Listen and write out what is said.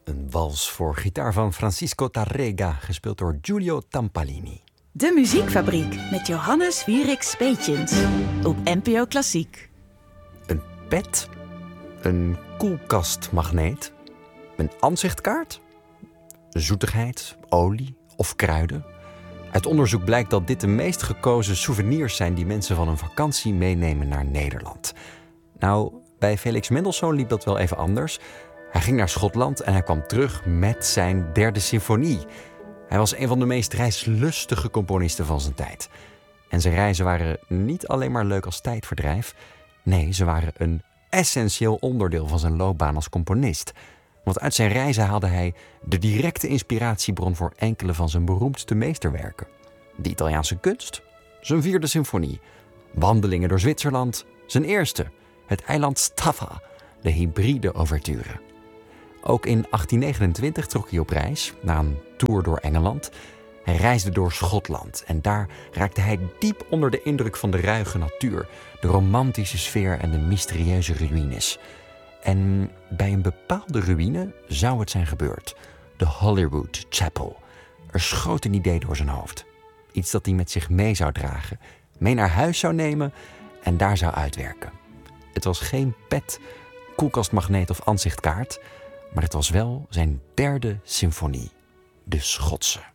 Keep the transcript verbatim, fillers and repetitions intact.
Een wals voor gitaar van Francisco Tárrega, gespeeld door Giulio Tampalini. De Muziekfabriek met Johannes Wierik Speetjens op N P O Klassiek. Een pet, een koelkastmagneet, een aanzichtkaart, zoetigheid, olie of kruiden. Uit onderzoek blijkt dat dit de meest gekozen souvenirs zijn die mensen van een vakantie meenemen naar Nederland. Nou, bij Felix Mendelssohn liep dat wel even anders. Hij ging naar Schotland en hij kwam terug met zijn derde symfonie. Hij was een van de meest reislustige componisten van zijn tijd. En zijn reizen waren niet alleen maar leuk als tijdverdrijf. Nee, ze waren een essentieel onderdeel van zijn loopbaan als componist. Want uit zijn reizen haalde hij de directe inspiratiebron voor enkele van zijn beroemdste meesterwerken. De Italiaanse kunst, zijn vierde symfonie, wandelingen door Zwitserland, zijn eerste, het eiland Staffa, de hybride ouverture. Ook in achttien negenentwintig trok hij op reis, na een tour door Engeland. Hij reisde door Schotland en daar raakte hij diep onder de indruk van de ruige natuur, de romantische sfeer en de mysterieuze ruïnes. En bij een bepaalde ruïne zou het zijn gebeurd, de Holyrood Chapel. Er schoot een idee door zijn hoofd. Iets dat hij met zich mee zou dragen, mee naar huis zou nemen en daar zou uitwerken. Het was geen pet, koelkastmagneet of aanzichtkaart, maar het was wel zijn derde symfonie, de Schotse.